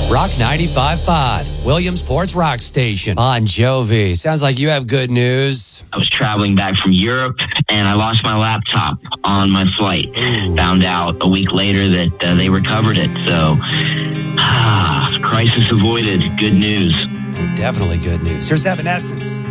Rock 95.5, Williamsport's Rock Station. Bon Jovi. Sounds like you have good news. I was traveling back from Europe, and I lost my laptop on my flight. Ooh. Found out a week later that they recovered it. So, crisis avoided. Good news. Definitely good news. Here's Evanescence.